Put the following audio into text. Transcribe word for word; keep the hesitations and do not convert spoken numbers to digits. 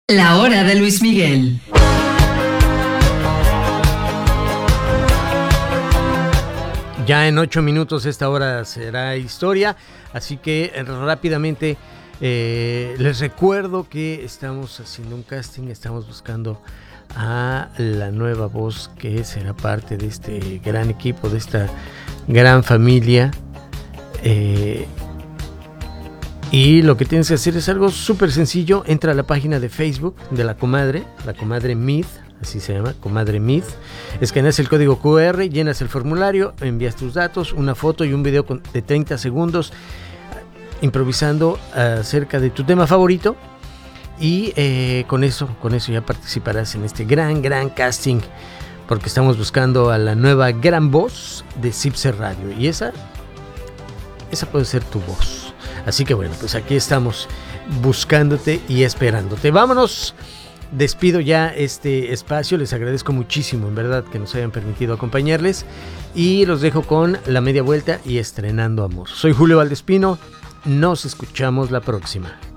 La hora de Luis Miguel. Ya en ocho minutos esta hora será historia, así que rápidamente eh, les recuerdo que estamos haciendo un casting, estamos buscando a la nueva voz que será parte de este gran equipo, de esta gran familia. Eh, y lo que tienes que hacer es algo súper sencillo. Entra a la página de Facebook de la comadre, la comadre Myth, así se llama, comadre Myth. Escaneas el código cu erre, llenas el formulario, envías tus datos, una foto y un video de treinta segundos improvisando acerca de tu tema favorito. Y eh, con eso, con eso ya participarás en este gran, gran casting, porque estamos buscando a la nueva gran voz de Cipse Radio. Y esa, esa puede ser tu voz. Así que bueno, pues aquí estamos buscándote y esperándote. Vámonos, despido ya este espacio, les agradezco muchísimo, en verdad, que nos hayan permitido acompañarles. Y los dejo con La Media Vuelta y Estrenando Amor. Soy Julio Valdespino, nos escuchamos la próxima.